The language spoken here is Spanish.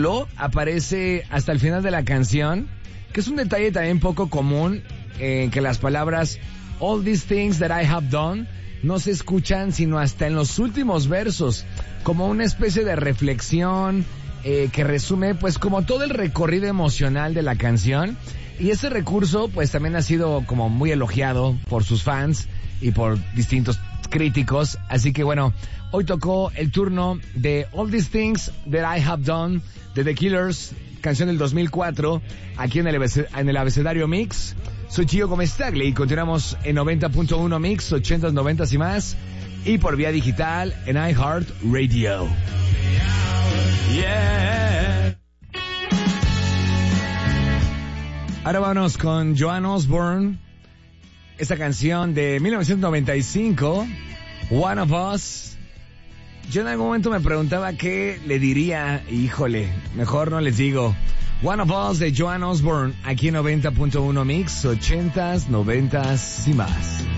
título aparece hasta el final de la canción, que es un detalle también poco común, que las palabras All these things that I have done no se escuchan sino hasta en los últimos versos, como una especie de reflexión que resume pues como todo el recorrido emocional de la canción. Y ese recurso pues también ha sido como muy elogiado por sus fans y por distintos críticos. Así que bueno, hoy tocó el turno de All These Things That I Have Done de The Killers, canción del 2004, aquí en el Abecedario Mix. Soy Gio Gómez Tagle y continuamos en 90.1 Mix, 80s, 90s y más, y por vía digital en iHeartRadio. Yeah. Ahora vámonos con Joan Osborne, esta canción de 1995, One of Us. Yo en algún momento me preguntaba qué le diría, híjole, mejor no les digo. One of Us de Joan Osborne, aquí en 90.1 Mix, 80s, 90s y más.